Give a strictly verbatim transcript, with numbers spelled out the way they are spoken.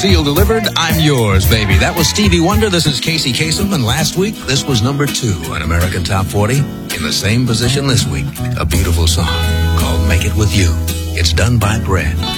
seal delivered, I'm yours, baby. That was Stevie Wonder. This is Casey Kasem. And last week, this was number two on American Top forty. In the same position this week, a beautiful song called Make It With You. It's done by Bread.